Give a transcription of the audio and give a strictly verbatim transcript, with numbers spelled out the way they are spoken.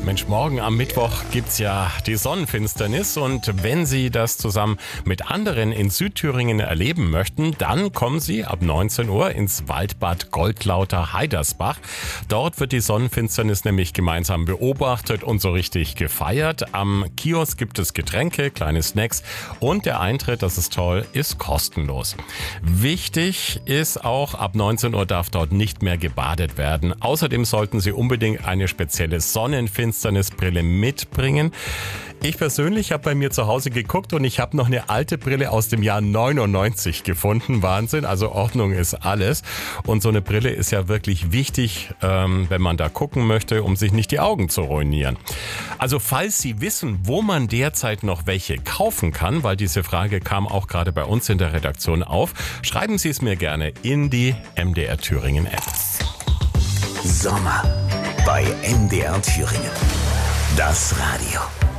Mensch, morgen am Mittwoch gibt's ja die Sonnenfinsternis und wenn Sie das zusammen mit anderen in Südthüringen erleben möchten, dann kommen Sie ab neunzehn Uhr ins Waldbad Goldlauter-Heidersbach. Dort wird die Sonnenfinsternis nämlich gemeinsam beobachtet und so richtig gefeiert. Am Kiosk gibt es Getränke, kleine Snacks und der Eintritt, das ist toll, ist kostenlos. Wichtig ist auch, ab neunzehn Uhr darf dort nicht mehr gebadet werden. Außerdem sollten Sie unbedingt eine spezielle Sonnenfinsternisbrille mitbringen. Ich persönlich habe bei mir zu Hause geguckt und ich habe noch eine alte Brille aus dem Jahr neunundneunzig gefunden. Wahnsinn, also Ordnung ist alles. Und so eine Brille ist ja wirklich wichtig, ähm, wenn man da gucken möchte, um sich nicht die Augen zu ruinieren. Also falls Sie wissen, wo man derzeit noch welche kaufen kann, weil diese Frage kam auch gerade bei uns in der Redaktion auf, schreiben Sie es mir gerne in die M D R Thüringen App. Sommer bei M D R Thüringen. Das Radio.